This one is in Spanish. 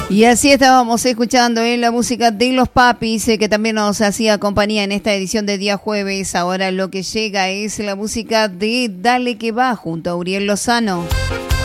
Y así estábamos escuchando la música de Los Papis, que también nos hacía compañía en esta edición de día jueves. Ahora lo que llega es la música de Dale que va, junto a Uriel Lozano.